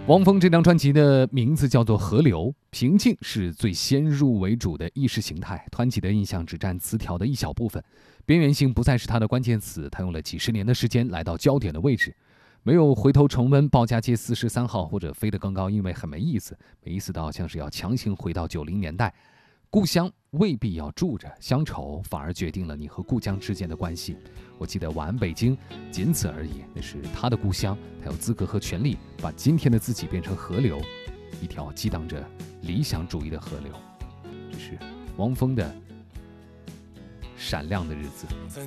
汪峰这张专辑的名字叫做《河流》，平静是最先入为主的意识形态，湍急的印象只占词条的一小部分，边缘性不再是他的关键词，他用了几十年的时间来到焦点的位置，没有回头重温鲍家街43号或者飞得更高，因为很没意思，没意思到像是要强行回到90年代。故乡未必要住着，乡愁反而决定了你和故乡之间的关系。我记得晚安北京，仅此而已，那是他的故乡，他有资格和权利把今天的自己变成河流，一条激荡着理想主义的河流。这是汪峰的闪亮的日子。 在